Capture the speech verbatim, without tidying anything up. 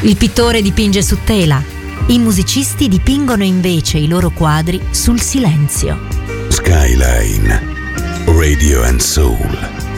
Il pittore dipinge su tela, i musicisti dipingono invece i loro quadri sul silenzio. Skyline Radio and Soul.